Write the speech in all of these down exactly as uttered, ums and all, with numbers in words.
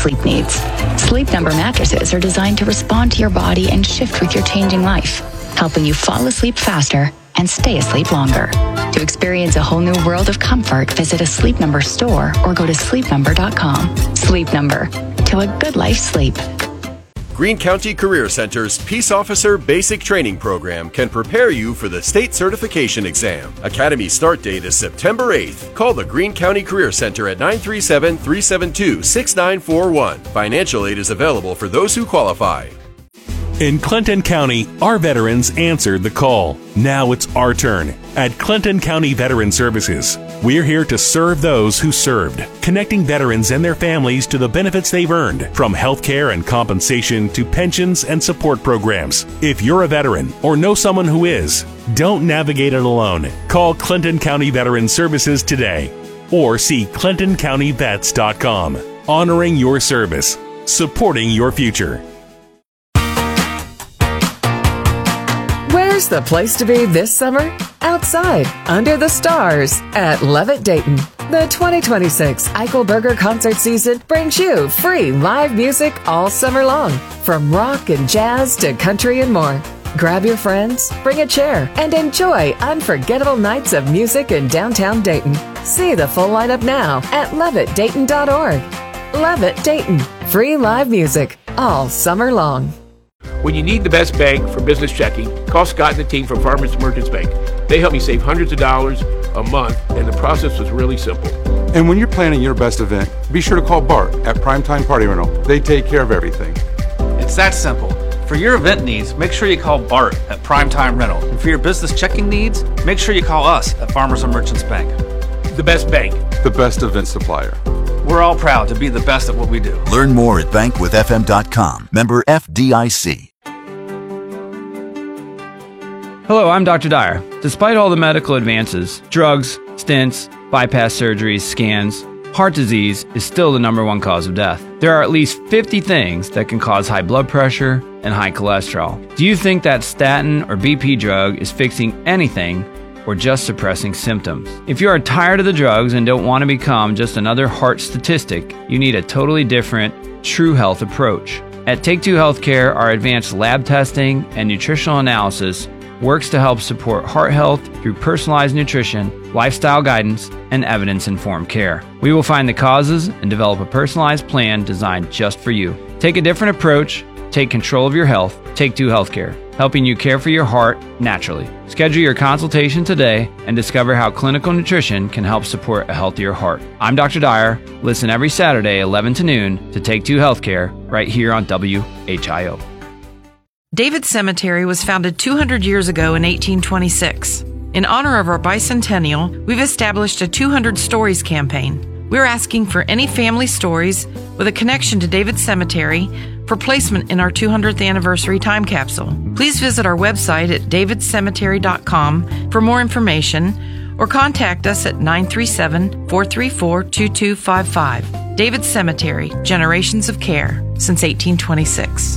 sleep needs. Sleep Number mattresses are designed to respond to your body and shift with your changing life, helping you fall asleep faster and stay asleep longer. To experience a whole new world of comfort, visit a Sleep Number store or go to sleep number dot com. Sleep Number, to a good life sleep. Greene County Career Center's Peace Officer Basic Training Program can prepare you for the state certification exam. Academy start date is September eighth. Call the Greene County Career Center at nine three seven, three seven two, six nine four one. Financial aid is available for those who qualify. In Clinton County, our veterans answered the call. Now it's our turn. At Clinton County Veteran Services, we're here to serve those who served, connecting veterans and their families to the benefits they've earned, from health care and compensation to pensions and support programs. If you're a veteran or know someone who is, don't navigate it alone. Call Clinton County Veteran Services today or see clinton county vets dot com. Honoring your service, supporting your future. Where's the place to be this summer? Outside, under the stars, at Levitt Dayton. The twenty twenty-six Eichelberger concert season brings you free live music all summer long, from rock and jazz to country and more. Grab your friends, bring a chair, and enjoy unforgettable nights of music in downtown Dayton. See the full lineup now at levitt dayton dot org. Levitt Dayton, free live music all summer long. When you need the best bank for business checking, call Scott and the team from Farmers Merchants Bank. They helped me save hundreds of dollars a month, and the process was really simple. And when you're planning your best event, be sure to call Bart at Primetime Party Rental. They take care of everything. It's that simple. For your event needs, make sure you call Bart at Primetime Rental. And for your business checking needs, make sure you call us at Farmers and Merchants Bank. The best bank. The best event supplier. We're all proud to be the best at what we do. Learn more at bank with f m dot com. Member F D I C. Hello, I'm Doctor Dyer. Despite all the medical advances, drugs, stents, bypass surgeries, scans, heart disease is still the number one cause of death. There are at least fifty things that can cause high blood pressure and high cholesterol. Do you think that statin or B P drug is fixing anything or just suppressing symptoms? If you are tired of the drugs and don't want to become just another heart statistic, you need a totally different, true health approach. At Take Two Healthcare, our advanced lab testing and nutritional analysis works to help support heart health through personalized nutrition, lifestyle guidance, and evidence-informed care. We will find the causes and develop a personalized plan designed just for you. Take a different approach, take control of your health. Take Two Healthcare, helping you care for your heart naturally. Schedule your consultation today and discover how clinical nutrition can help support a healthier heart. I'm Doctor Dyer. Listen every Saturday, eleven to noon, to Take Two Healthcare right here on W H I O. David Cemetery was founded two hundred years ago in eighteen twenty-six. In honor of our bicentennial, we've established a two hundred Stories campaign. We're asking for any family stories with a connection to David Cemetery for placement in our two hundredth anniversary time capsule. Please visit our website at david cemetery dot com for more information or contact us at nine three seven, four three four, two two five five. David Cemetery, Generations of Care, since eighteen twenty-six.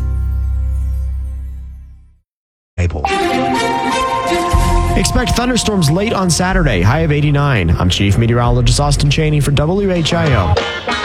Expect thunderstorms late on Saturday, high of eighty-nine. I'm Chief Meteorologist Austin Chaney for W H I O.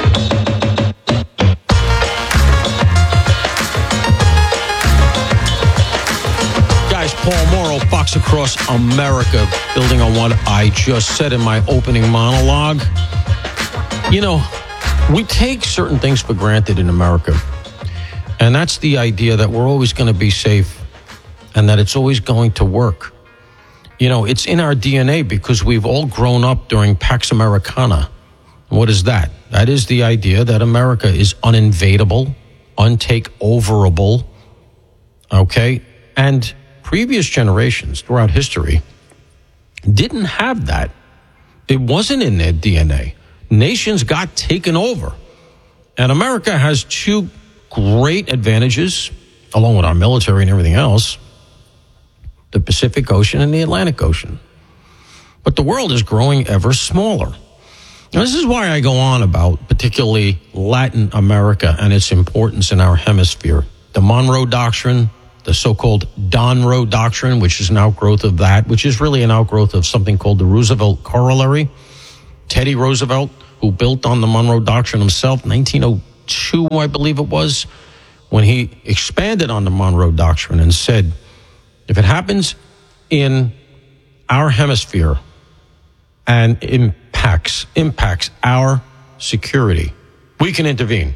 Guys, Paul Morrow, Fox Across America, building on what I just said in my opening monologue. You know, we take certain things for granted in America, and that's the idea that we're always going to be safe and that it's always going to work. You know, it's in our D N A because we've all grown up during Pax Americana. What is that? That is the idea that America is uninvadable, untakeoverable, okay? And previous generations throughout history didn't have that. It wasn't in their D N A. Nations got taken over. And America has two great advantages, along with our military and everything else: the Pacific Ocean and the Atlantic Ocean. But the world is growing ever smaller. Now, this is why I go on about particularly Latin America and its importance in our hemisphere. The Monroe Doctrine, the so-called Donroe Doctrine, which is an outgrowth of that, which is really an outgrowth of something called the Roosevelt Corollary. Teddy Roosevelt, who built on the Monroe Doctrine himself, nineteen oh two, I believe it was, when he expanded on the Monroe Doctrine and said, if it happens in our hemisphere and impacts impacts our security, we can intervene.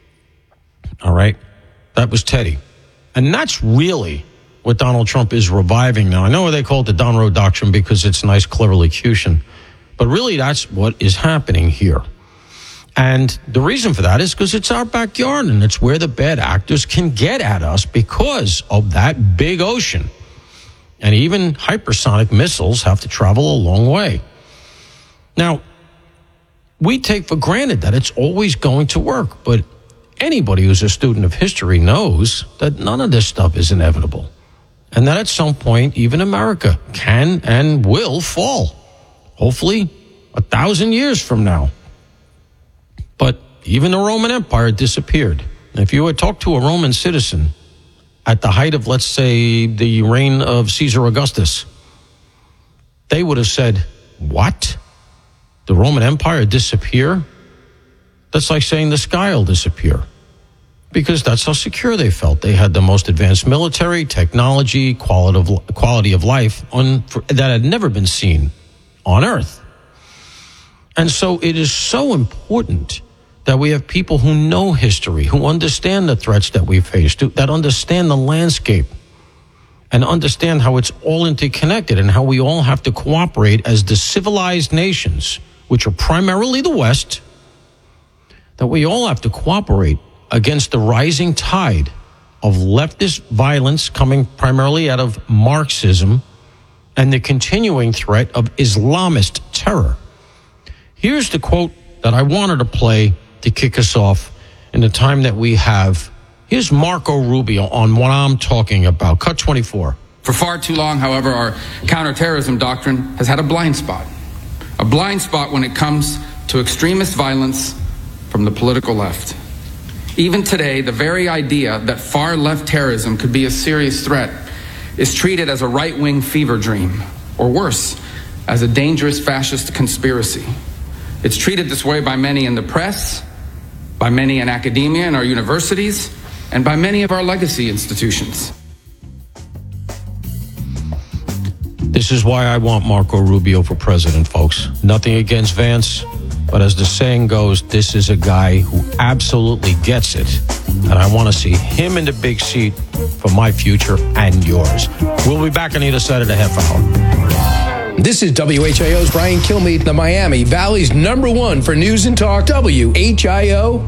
All right? That was Teddy. And that's really what Donald Trump is reviving now. I know they call it the Monroe Doctrine because it's nice, clever elocution. But really, that's what is happening here. And the reason for that is because it's our backyard, and it's where the bad actors can get at us because of that big ocean. And even hypersonic missiles have to travel a long way. Now, we take for granted that it's always going to work, but anybody who's a student of history knows that none of this stuff is inevitable, and that at some point, even America can and will fall, hopefully a thousand years from now. But even the Roman Empire disappeared. If you had talked to a Roman citizen at the height of, let's say, the reign of Caesar Augustus, they would have said, what? The Roman Empire disappear? That's like saying the sky will disappear. Because that's how secure they felt. They had the most advanced military, technology, quality of, quality of life on, for, that had never been seen on Earth. And so it is so important that we have people who know history, who understand the threats that we face, that understand the landscape, and understand how it's all interconnected and how we all have to cooperate as the civilized nations, which are primarily the West, that we all have to cooperate against the rising tide of leftist violence coming primarily out of Marxism and the continuing threat of Islamist terror. Here's the quote that I wanted to play to kick us off in the time that we have. Here's Marco Rubio on what I'm talking about. Cut twenty-four. For far too long, however, our counterterrorism doctrine has had a blind spot. A blind spot when it comes to extremist violence from the political left. Even today, the very idea that far-left terrorism could be a serious threat is treated as a right-wing fever dream, or worse, as a dangerous fascist conspiracy. It's treated this way by many in the press, by many in academia and our universities, and by many of our legacy institutions. This is why I want Marco Rubio for president, folks. Nothing against Vance, but as the saying goes, this is a guy who absolutely gets it. And I want to see him in the big seat for my future and yours. We'll be back on either side of the half hour. This is W H I O's Brian Kilmeade, the Miami Valley's number one for news and talk, W H I O.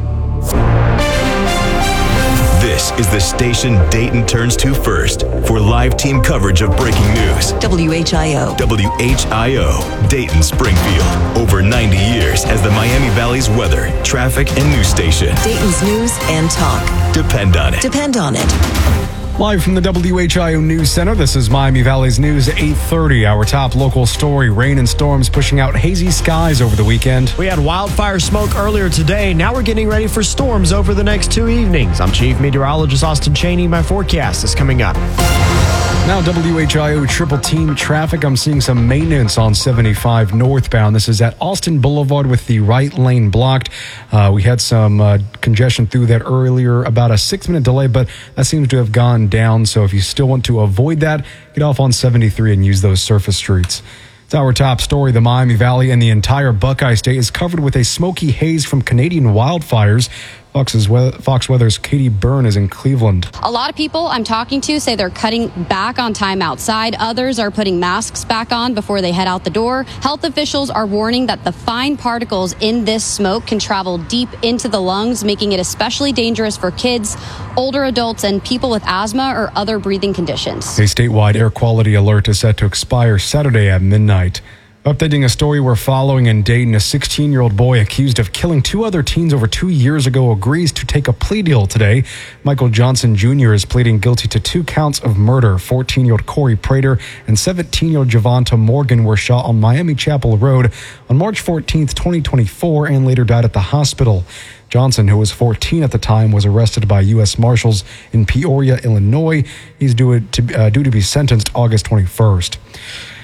This is the station Dayton turns to first for live team coverage of breaking news. W H I O. W H I O, Dayton Springfield. Over ninety years as the Miami Valley's weather, traffic, and news station. Dayton's news and talk. Depend on it. Depend on it. Live from the W H I O News Center, this is Miami Valley's News at eight thirty. Our top local story, rain and storms pushing out hazy skies over the weekend. We had wildfire smoke earlier today. Now we're getting ready for storms over the next two evenings. I'm Chief Meteorologist Austin Cheney. My forecast is coming up. Now W H I O triple team traffic. I'm seeing some maintenance on seventy-five northbound. This is at Austin Boulevard with the right lane blocked. Uh, we had some uh, congestion through that earlier, about a six-minute delay, but that seems to have gone down. So if you still want to avoid that, get off on seventy-three and use those surface streets. It's our top story. The Miami Valley and the entire Buckeye State is covered with a smoky haze from Canadian wildfires. Fox's weather, Fox Weather's Katie Byrne is in Cleveland. A lot of people I'm talking to say they're cutting back on time outside. Others are putting masks back on before they head out the door. Health officials are warning that the fine particles in this smoke can travel deep into the lungs, making it especially dangerous for kids, older adults, and people with asthma or other breathing conditions. A statewide air quality alert is set to expire Saturday at midnight. Updating a story we're following in Dayton, a sixteen-year-old boy accused of killing two other teens over two years ago agrees to take a plea deal today. Michael Johnson Junior is pleading guilty to two counts of murder. fourteen-year-old Corey Prater and seventeen-year-old Javonta Morgan were shot on Miami Chapel Road on March fourteenth, twenty twenty-four, and later died at the hospital. Johnson, who was fourteen at the time, was arrested by U S Marshals in Peoria, Illinois. He's due to, uh, due to be sentenced August twenty-first.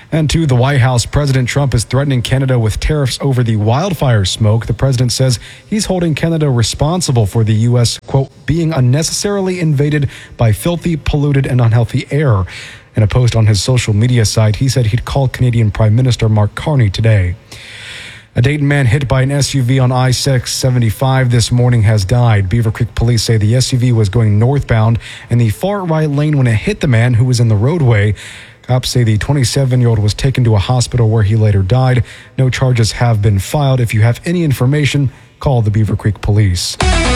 And to the White House, President Trump is threatening Canada with tariffs over the wildfire smoke. The president says he's holding Canada responsible for the U S, quote, being unnecessarily invaded by filthy, polluted, and unhealthy air. In a post on his social media site, he said he'd call Canadian Prime Minister Mark Carney today. A Dayton man hit by an S U V on I six seventy-five this morning has died. Beaver Creek police say the S U V was going northbound in the far right lane when it hit the man who was in the roadway. Cops say the twenty-seven-year-old was taken to a hospital where he later died. No charges have been filed. If you have any information, call the Beaver Creek police.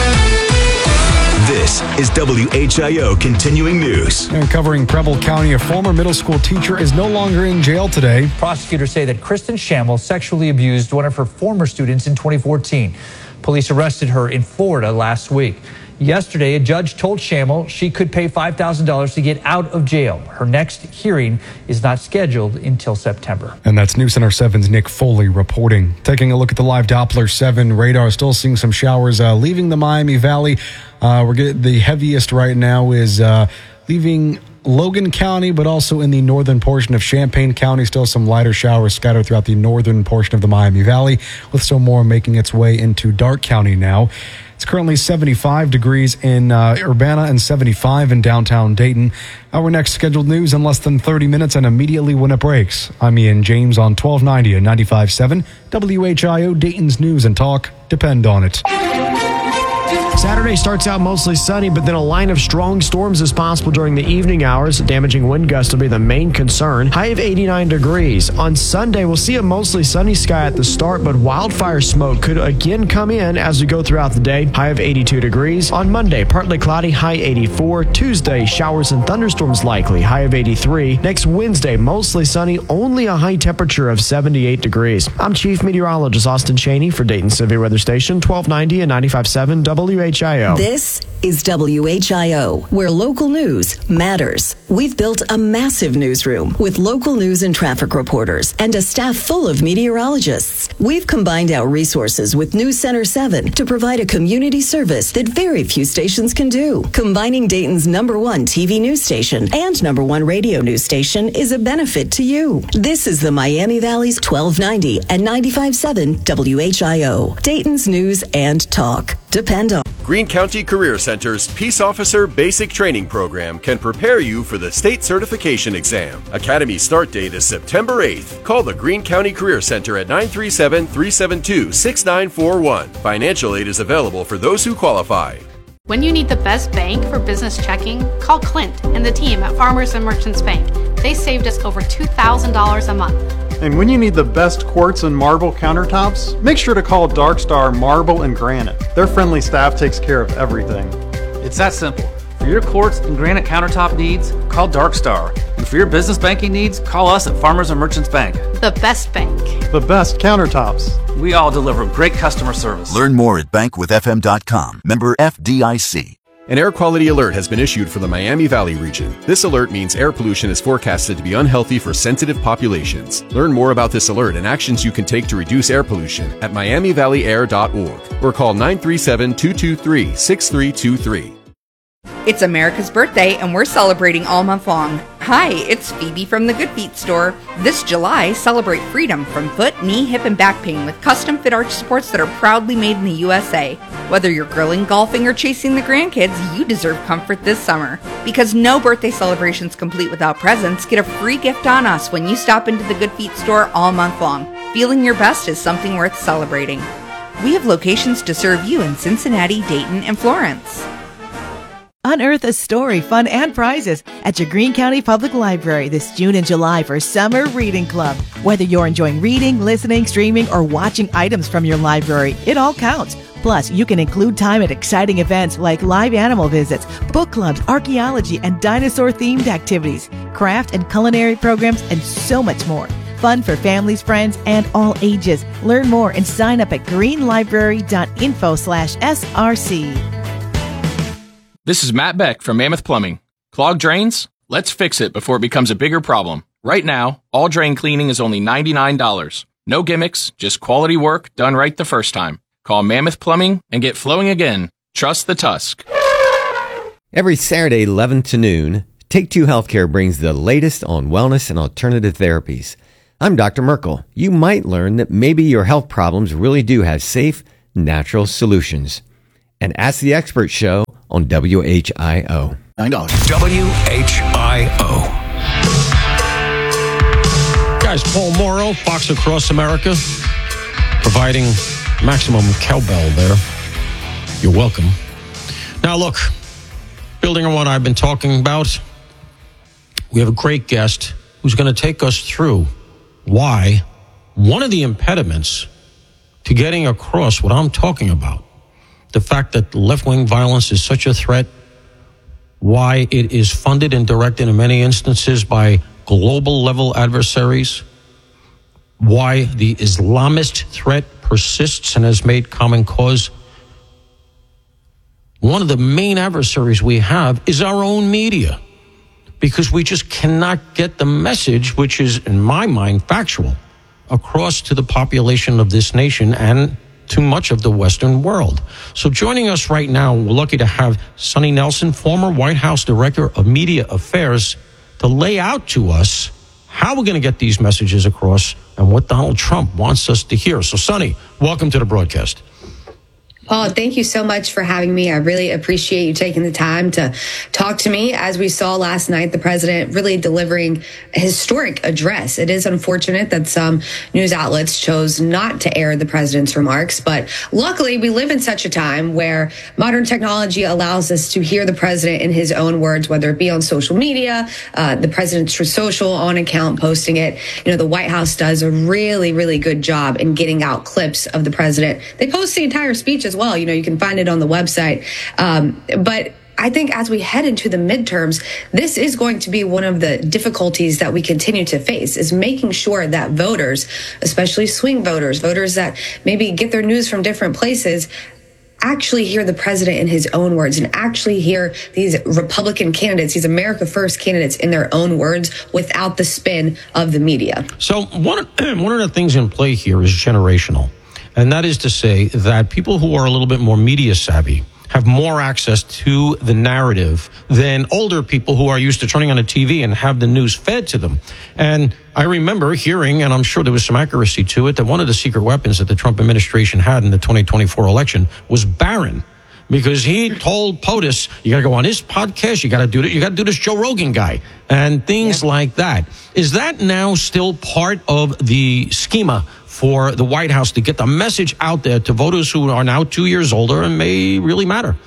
This is W H I O Continuing News. And covering Preble County, a former middle school teacher is no longer in jail today. Prosecutors say that Kristen Schammel sexually abused one of her former students in twenty fourteen. Police arrested her in Florida last week. Yesterday, a judge told Schammel she could pay five thousand dollars to get out of jail. Her next hearing is not scheduled until September. And that's News Center seven's Nick Foley reporting. Taking a look at the live Doppler seven radar, still seeing some showers uh, leaving the Miami Valley. Uh, we're getting the heaviest right now is uh, leaving Logan County, but also in the northern portion of Champaign County. Still some lighter showers scattered throughout the northern portion of the Miami Valley, with some more making its way into Darke County now. It's currently seventy-five degrees in uh, Urbana and seventy-five in downtown Dayton. Our next scheduled news in less than thirty minutes and immediately when it breaks. I'm Ian James on twelve ninety and ninety-five point seven W H I O, Dayton's News and Talk. Depend on it. Saturday starts out mostly sunny, but then a line of strong storms is possible during the evening hours. Damaging wind gusts will be the main concern. High of eighty-nine degrees. On Sunday, we'll see a mostly sunny sky at the start, but wildfire smoke could again come in as we go throughout the day. High of eighty-two degrees. On Monday, partly cloudy, high eighty-four. Tuesday, showers and thunderstorms likely, high of eighty-three. Next Wednesday, mostly sunny, only a high temperature of seventy-eight degrees. I'm Chief Meteorologist Austin Cheney for Dayton Severe Weather Station, twelve ninety and ninety-five point seven W H I O. This is W H I O, where local news matters. We've built a massive newsroom with local news and traffic reporters and a staff full of meteorologists. We've combined our resources with News Center seven to provide a community service that very few stations can do. Combining Dayton's number one T V news station and number one radio news station is a benefit to you. This is the Miami Valley's twelve ninety and ninety-five point seven W H I O, Dayton's News and Talk. Depend on. Greene County Career Center's Peace Officer Basic Training Program can prepare you for the state certification exam. Academy start date is September eighth. Call the Greene County Career Center at nine three seven, three seven two, six nine four one. Financial aid is available for those who qualify. When you need the best bank for business checking, call Clint and the team at Farmers and Merchants Bank. They saved us over two thousand dollars a month. And when you need the best quartz and marble countertops, make sure to call Dark Star Marble and Granite. Their friendly staff takes care of everything. It's that simple. For your quartz and granite countertop needs, call Dark Star. And for your business banking needs, call us at Farmers and Merchants Bank. The best bank. The best countertops. We all deliver great customer service. Learn more at bank with f m dot com. Member F D I C. An air quality alert has been issued for the Miami Valley region. This alert means air pollution is forecasted to be unhealthy for sensitive populations. Learn more about this alert and actions you can take to reduce air pollution at miami valley air dot org or call nine three seven, two two three, six three two three. It's America's birthday, and we're celebrating all month long. Hi, it's Phoebe from the Good Feet store. This July, celebrate freedom from foot, knee, hip, and back pain with custom fit arch supports that are proudly made in the U S A. Whether you're grilling, golfing, or chasing the grandkids, you deserve comfort this summer. Because no birthday celebration's complete without presents, get a free gift on us when you stop into the Good Feet store all month long. Feeling your best is something worth celebrating. We have locations to serve you in Cincinnati, Dayton, and Florence. Unearth a story, fun, and prizes at your Greene County Public Library this June and July for Summer Reading Club. Whether you're enjoying reading, listening, streaming, or watching items from your library, it all counts. Plus, you can include time at exciting events like live animal visits, book clubs, archaeology, and dinosaur-themed activities, craft and culinary programs, and so much more. Fun for families, friends, and all ages. Learn more and sign up at greenlibrary.info slash SRC. This is Matt Beck from Mammoth Plumbing. Clogged drains? Let's fix it before it becomes a bigger problem. Right now, all drain cleaning is only ninety-nine dollars. No gimmicks, just quality work done right the first time. Call Mammoth Plumbing and get flowing again. Trust the Tusk. Every Saturday, eleven to noon, Take Two Healthcare brings the latest on wellness and alternative therapies. I'm Doctor Merkel. You might learn that maybe your health problems really do have safe, natural solutions. And Ask the Expert show on W H I O. nine dollars. W H I O. Guys, Paul Morrow, Fox Across America, providing maximum cowbell there. You're welcome. Now, look, building on what I've been talking about, we have a great guest who's going to take us through why one of the impediments to getting across what I'm talking about, the fact that left-wing violence is such a threat, why it is funded and directed in many instances by global-level adversaries, why the Islamist threat persists and has made common cause. One of the main adversaries we have is our own media, because we just cannot get the message, which is, in my mind, factual, across to the population of this nation and to much of the Western world. So joining us right now, we're lucky to have Sonny Nelson, former White House Director of Media Affairs, to lay out to us how we're going to get these messages across and what Donald Trump wants us to hear. So, Sonny, welcome to the broadcast. Paul, thank you so much for having me. I really appreciate you taking the time to talk to me. As we saw last night, the president really delivering a historic address. It is unfortunate that some news outlets chose not to air the president's remarks, but luckily we live in such a time where modern technology allows us to hear the president in his own words, whether it be on social media, uh, the president's Truth Social on account posting it. You know, the White House does a really, really good job in getting out clips of the president. They post the entire speech as well. You know, you can find it on the website. Um, but I think as we head into the midterms, this is going to be one of the difficulties that we continue to face, is making sure that voters, especially swing voters, voters that maybe get their news from different places, actually hear the president in his own words and actually hear these Republican candidates, these America First candidates in their own words without the spin of the media. So one, one of the things in play here is generational. And that is to say that people who are a little bit more media savvy have more access to the narrative than older people who are used to turning on a T V and have the news fed to them. And I remember hearing, and I'm sure there was some accuracy to it, that one of the secret weapons that the Trump administration had in the twenty twenty-four election was Barron. Because he told POTUS, you got to go on his podcast, you got to do it, you got to do this Joe Rogan guy, and things yeah. like that. Is that now still part of the schema for the White House to get the message out there to voters who are now two years older and may really matter?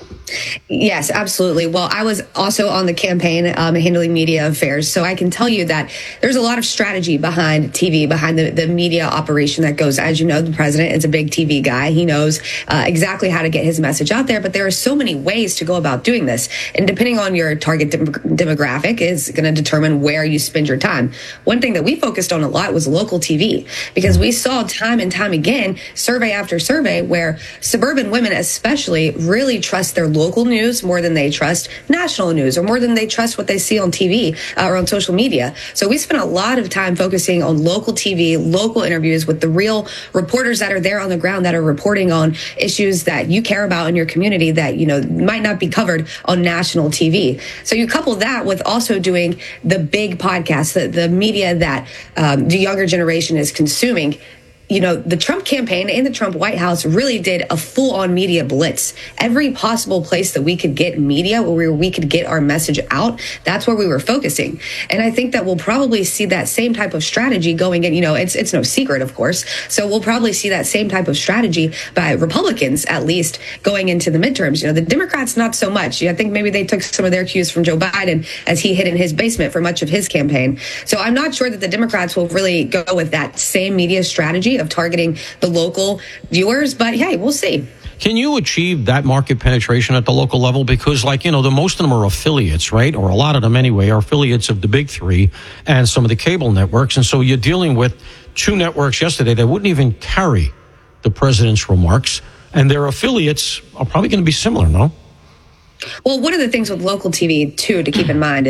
Yes, absolutely. Well, I was also on the campaign um, handling media affairs, so I can tell you that there's a lot of strategy behind T V, behind the, the media operation that goes. As you know, the president is a big T V guy. He knows uh, exactly how to get his message out there, but there are so many ways to go about doing this. And depending on your target dem- demographic is going to determine where you spend your time. One thing that we focused on a lot was local T V, because we saw time and time again, survey after survey, where suburban women especially really trust their local news more than they trust national news, or more than they trust what they see on T V uh, or on social media. So we spent a lot of time focusing on local T V, local interviews with the real reporters that are there on the ground, that are reporting on issues that you care about in your community that, you know, might not be covered on national T V. So you couple that with also doing the big podcasts, the, the media that um, the younger generation is consuming. You know, the Trump campaign and the Trump White House really did a full-on media blitz. Every possible place that we could get media, where we could get our message out, that's where we were focusing. And I think that we'll probably see that same type of strategy going in. You know, it's it's no secret, of course. So we'll probably see that same type of strategy by Republicans, at least, going into the midterms. You know, the Democrats, not so much. I think maybe they took some of their cues from Joe Biden as he hid in his basement for much of his campaign. So I'm not sure that the Democrats will really go with that same media strategy of targeting the local viewers, but hey, we'll see. Can you achieve that market penetration at the local level? Because, like, you know, the most of them are affiliates, right? Or a lot of them anyway are affiliates of the big three and some of the cable networks. And so you're dealing with two networks yesterday that wouldn't even carry the president's remarks, and their affiliates are probably going to be similar, no? Well, one of the things with local T V, too, to keep in mind is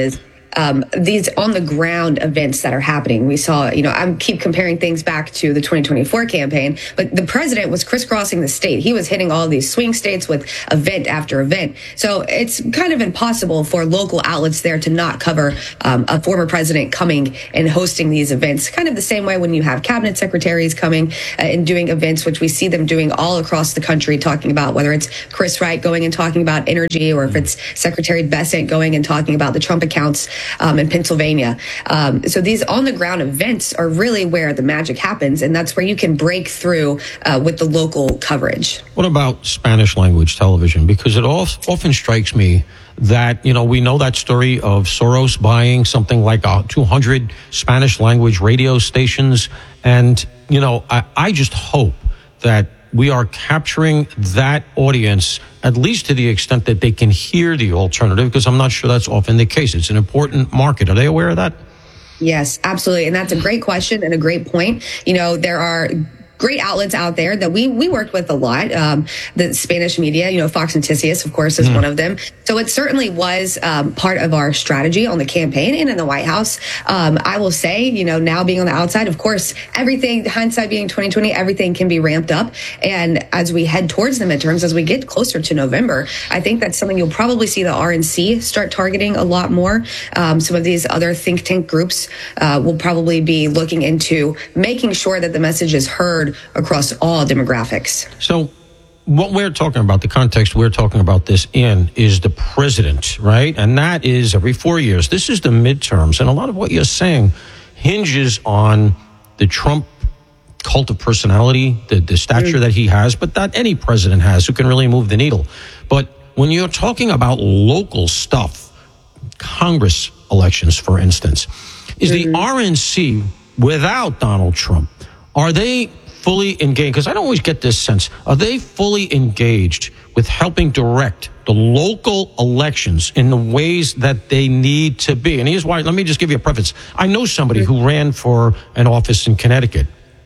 um, these on the ground events that are happening. We saw, you know, I keep comparing things back to the twenty twenty-four campaign, but the president was crisscrossing the state. He was hitting all these swing states with event after event. So it's kind of impossible for local outlets there to not cover um, a former president coming and hosting these events. Kind of the same way when you have cabinet secretaries coming uh, and doing events, which we see them doing all across the country, talking about whether it's Chris Wright going and talking about energy, or if it's Secretary Bessent going and talking about the Trump accounts um, in Pennsylvania. Um, so these on-the-ground events are really where the magic happens, and that's where you can break through uh, with the local coverage. What about Spanish language television? Because it often strikes me that, you know, we know that story of Soros buying something like uh, two hundred Spanish language radio stations. And, you know, I, I just hope that we are capturing that audience, at least to the extent that they can hear the alternative, because I'm not sure that's often the case. It's an important market. Are they aware of that? Yes, absolutely. And that's a great question and a great point. You know, there are great outlets out there that we we worked with a lot. Um, the Spanish media, you know, Fox Noticias, of course, is mm. one of them. So it certainly was um, part of our strategy on the campaign and in the White House. Um, I will say, you know, now being on the outside, of course, everything, hindsight being twenty twenty, everything can be ramped up. And as we head towards the midterms, as we get closer to November, I think that's something you'll probably see the R N C start targeting a lot more. Um, some of these other think tank groups uh, will probably be looking into making sure that the message is heard across all demographics. So what we're talking about, the context we're talking about this in, is the president, right? And that is every four years. This is the midterms. And a lot of what you're saying hinges on the Trump cult of personality, the, the stature mm. that he has, but that any president has who can really move the needle. But when you're talking about local stuff, Congress elections, for instance, is mm. the R N C without Donald Trump, are they fully engaged? Because I don't always get this sense. Are they fully engaged with helping direct the local elections in the ways that they need to be? And here's why. Let me just give you a preface. I know somebody who ran for an office in Connecticut,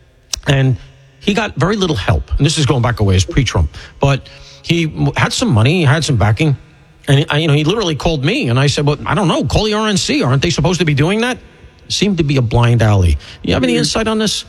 and he got very little help. And this is going back a ways, pre-Trump. But he had some money, he had some backing. And I, you know, he literally called me, and I said, well, I don't know, call the R N C. Aren't they supposed to be doing that? It seemed to be a blind alley. Do you have any insight on this?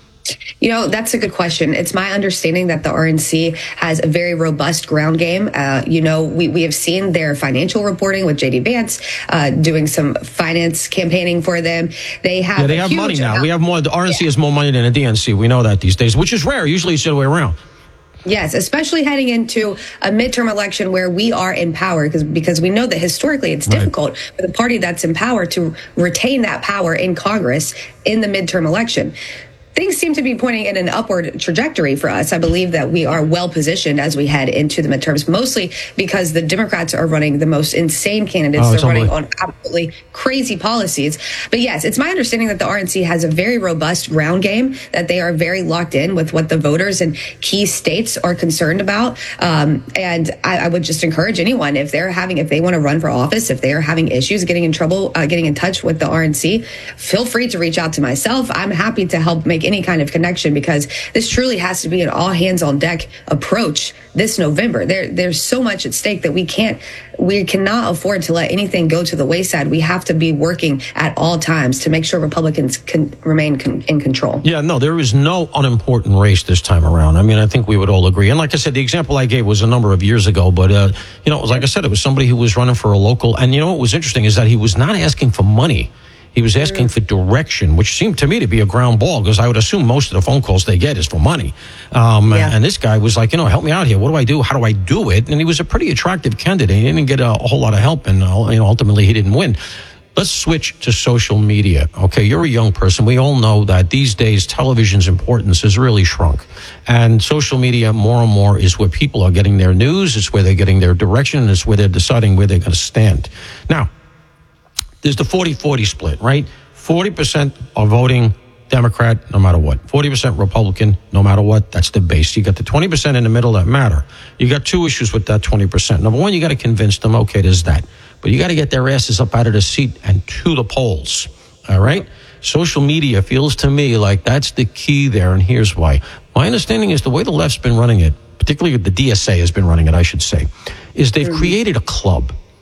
You know, that's a good question. It's my understanding that the R N C has a very robust ground game. Uh, you know, we, we have seen their financial reporting with J D Vance, uh, doing some finance campaigning for them. They have yeah, they have money now. Amount. We have more. The R N C yeah. has more money than the D N C. We know that these days, which is rare. Usually it's the other way around. Yes, especially heading into a midterm election where we are in power, because because we know that historically it's right. difficult for the party that's in power to retain that power in Congress in the midterm election. Things seem to be pointing in an upward trajectory for us. I believe that we are well positioned as we head into the midterms, mostly because the Democrats are running the most insane candidates. Oh, They're running on absolutely crazy policies. But yes, it's my understanding that the R N C has a very robust ground game, that they are very locked in with what the voters in key states are concerned about. Um, and I, I would just encourage anyone, if they're having, if they want to run for office, if they are having issues getting in trouble, uh, getting in touch with the R N C, feel free to reach out to myself. I'm happy to help make any kind of connection, because this truly has to be an all hands on deck approach this November. There, there's so much at stake that we can't, we cannot afford to let anything go to the wayside. We have to be working at all times to make sure Republicans can remain con- in control. Yeah, no, there is no unimportant race this time around. I mean, I think we would all agree. And like I said, the example I gave was a number of years ago, but, uh, you know, like I said, it was somebody who was running for a local. And you know what was interesting is that he was not asking for money. He was asking for direction, which seemed to me to be a ground ball, because I would assume most of the phone calls they get is for money. Um, yeah. And this guy was like, you know, help me out here. What do I do? How do I do it? And he was a pretty attractive candidate. He didn't get a, a whole lot of help, and uh, you know, ultimately he didn't win. Let's switch to social media. Okay, you're a young person. We all know that these days television's importance has really shrunk. And social media more and more is where people are getting their news. It's where they're getting their direction. It's where they're deciding where they're going to stand. Now, there's the forty forty split, right? forty percent are voting Democrat no matter what. forty percent Republican no matter what. That's the base. You got the twenty percent in the middle that matter. You got two issues with that twenty percent. Number one, you got to convince them, okay, there's that. But you got to get their asses up out of the seat and to the polls, all right? Social media feels to me like that's the key there, and here's why. My understanding is the way the left's been running it, particularly the D S A has been running it, I should say, is they've created a club.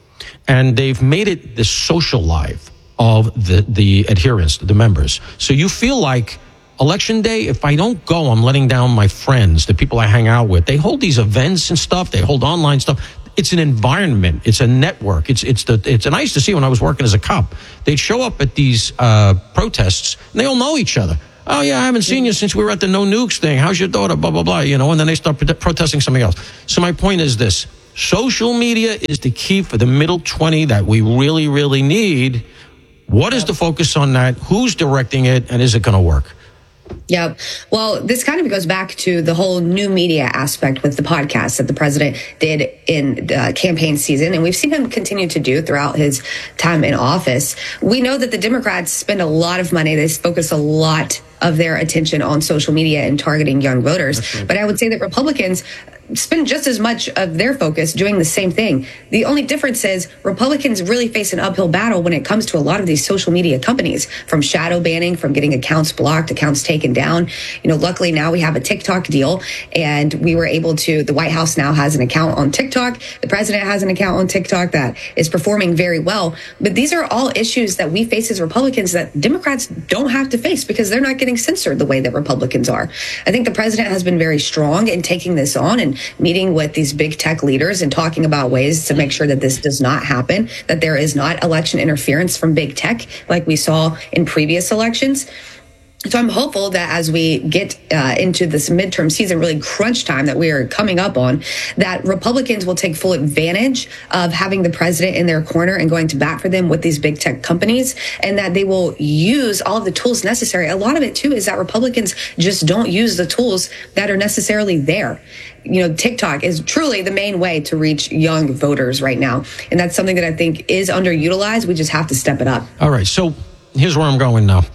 and they've made it the social life of the, the adherents, the members. So you feel like Election day, if I don't go, I'm letting down my friends, the people I hang out with. They hold these events and stuff. They hold online stuff. It's an environment. It's a network. It's it's the it's nice to see when I was working as a cop. They'd show up at these uh, protests, and they all know each other. Oh, yeah, I haven't seen you since we were at the No Nukes thing. How's your daughter? Blah, blah, blah. You know, and then they start pro- protesting something else. So my point is this. Social media is the key for the middle twenty that we really, really need. What is the focus on that? Who's directing it? And is it going to work? Yep. Well, this kind of goes back to the whole new media aspect with the podcast that the president did in the campaign season. And we've seen him continue to do throughout his time in office. We know that the Democrats spend a lot of money. They focus a lot of their attention on social media and targeting young voters. Right. But I would say that Republicans spend just as much of their focus doing the same thing. The only difference is Republicans really face an uphill battle when it comes to a lot of these social media companies, from shadow banning, from getting accounts blocked, accounts taken down. You know, luckily now we have a TikTok deal, and we were able to, the White House now has an account on TikTok. The president has an account on TikTok that is performing very well. But these are all issues that we face as Republicans that Democrats don't have to face because they're not getting censored the way that Republicans are. I think the president has been very strong in taking this on and meeting with these big tech leaders and talking about ways to make sure that this does not happen, that there is not election interference from big tech like we saw in previous elections. So I'm hopeful that as we get uh, into this midterm season, really crunch time that we are coming up on, that Republicans will take full advantage of having the president in their corner and going to bat for them with these big tech companies, and that they will use all of the tools necessary. A lot of it, too, is that Republicans just don't use the tools that are necessarily there. You know, TikTok is truly the main way to reach young voters right now. And that's something that I think is underutilized. We just have to step it up. All right. So here's where I'm going now.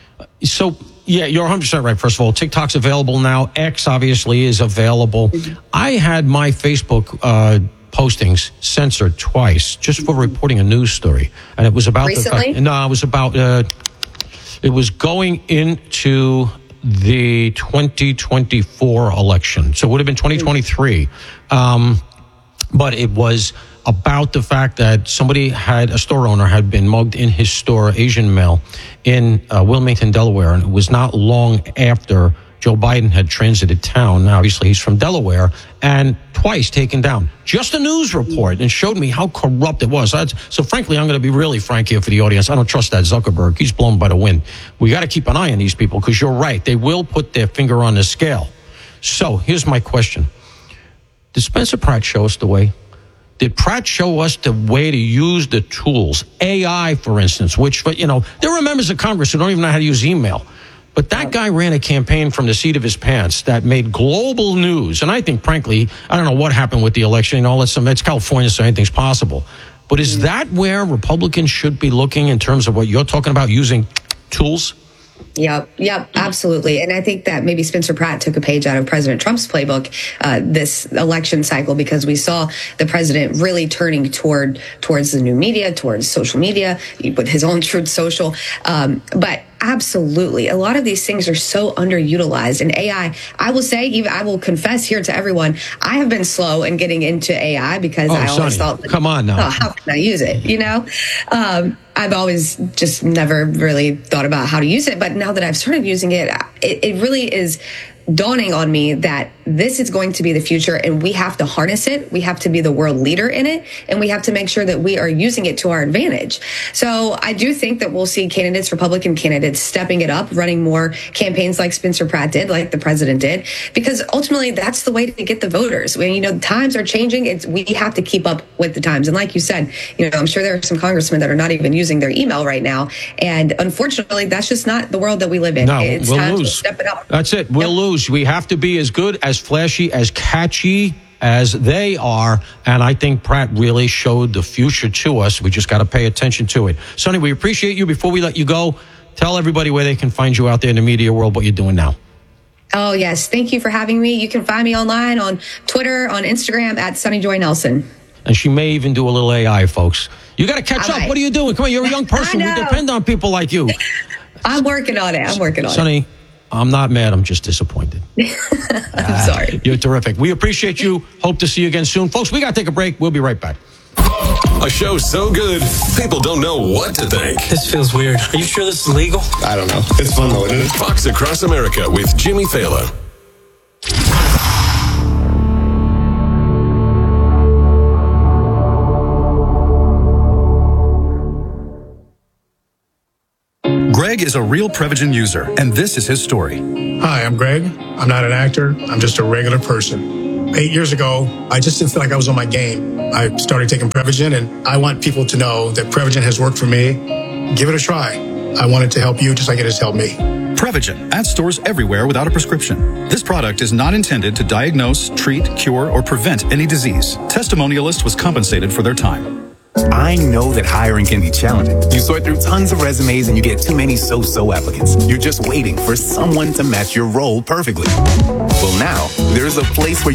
So, yeah, you're one hundred percent right. First of all, TikTok's available now. X obviously is available. Mm-hmm. I had my Facebook uh, postings censored twice just for reporting a news story. And it was about Recently? the no, it was about uh, it was going into the twenty twenty-four election. So it would have been twenty twenty-three. Um, but it was about the fact that somebody had, a store owner had been mugged in his store, Asian male, in uh, Wilmington, Delaware. And it was not long after Joe Biden had transited town. Now, obviously, he's from Delaware, and twice taken down. Just a news report, and showed me how corrupt it was. That's, so, frankly, I'm going to be really frank here for the audience. I don't trust that Zuckerberg. He's blown by the wind. We got to keep an eye on these people, because you're right. They will put their finger on the scale. So, here's my question. Did Spencer Pratt show us the way? Did Pratt show us the way to use the tools? A I, for instance, which, you know, there are members of Congress who don't even know how to use email. But that guy ran a campaign from the seat of his pants that made global news. And I think, frankly, I don't know what happened with the election and all that stuff. It's California, so anything's possible. But is that where Republicans should be looking in terms of what you're talking about, using tools? Yep, yep, absolutely. And I think that maybe Spencer Pratt took a page out of President Trump's playbook uh, this election cycle, because we saw the president really turning toward towards the new media, towards social media, with his own Truth Social. Um, but absolutely, a lot of these things are so underutilized. And A I, I will say, even I will confess here to everyone, I have been slow in getting into A I because oh, I always Sonny, thought, come on now, oh, how can I use it? You know, um, I've always just never really thought about how to use it. But now that I've started using it, it, it really is dawning on me that this is going to be the future, and we have to harness it. We have to be the world leader in it, and we have to make sure that we are using it to our advantage. So I do think that we'll see candidates, Republican candidates, stepping it up, running more campaigns like Spencer Pratt did, like the president did, because ultimately that's the way to get the voters. When, you know, times are changing, it's, we have to keep up with the times. And like you said, you know, I'm sure there are some congressmen that are not even using their email right now. And unfortunately, that's just not the world that we live in. No, it's we'll time lose. to step it up. That's it. We'll yep. lose. We have to be as good, as flashy, as catchy as they are. And I think Pratt really showed the future to us. We just got to pay attention to it. Sonny, we appreciate you. Before we let you go, tell everybody where they can find you out there in the media world, what you're doing now. Oh, yes. Thank you for having me. You can find me online on Twitter, on Instagram at Sonny Joy Nelson. And she may even do a little A I, folks. You got to catch All up. right. What are you doing? Come on, you're a young person. We depend on people like you. I'm working on it. I'm working on Sonny, it. I'm not mad. I'm just disappointed. I'm sorry. You're terrific. We appreciate you. Hope to see you again soon. Folks, we got to take a break. We'll be right back. A show so good, people don't know what to think. This feels weird. Are you sure this is legal? I don't know. It's fun though, isn't it? Fox Across America with Jimmy Fallon. Greg is a real Prevagen user, and this is his story. Hi, I'm Greg. I'm not an actor. I'm just a regular person. Eight years ago, I just didn't feel like I was on my game. I started taking Prevagen, and I want people to know that Prevagen has worked for me. Give it a try. I want it to help you just like it has helped me. Prevagen, at stores everywhere without a prescription. This product is not intended to diagnose, treat, cure, or prevent any disease. Testimonialist was compensated for their time. I know that hiring can be challenging. You sort through tons of resumes and you get too many so-so applicants. You're just waiting for someone to match your role perfectly. Well, now, there's a place where